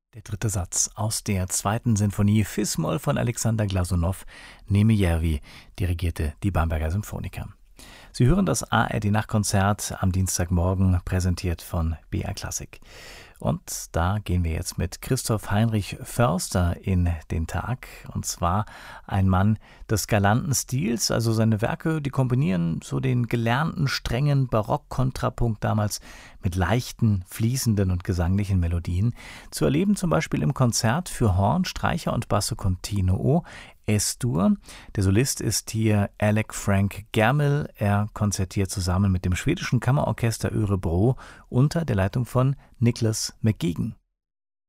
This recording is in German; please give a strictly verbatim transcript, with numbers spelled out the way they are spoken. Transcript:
Der dritte Satz aus der zweiten Sinfonie Fis-Moll von Alexander Glasunow, Nemejerwi, dirigierte die Bamberger Symphoniker. Sie hören das A R D-Nachtkonzert am Dienstagmorgen, präsentiert von B R Klassik. Und da gehen wir jetzt mit Christoph Heinrich Förster in den Tag. Und zwar ein Mann des galanten Stils. Also seine Werke, die kombinieren so den gelernten, strengen Barock-Kontrapunkt damals mit leichten, fließenden und gesanglichen Melodien. Zu erleben zum Beispiel im Konzert für Horn, Streicher und Basso Continuo Es-Dur. Der Solist ist hier Alec Frank Germel. Er konzertiert zusammen mit dem schwedischen Kammerorchester Örebro unter der Leitung von Niklas McGeegan.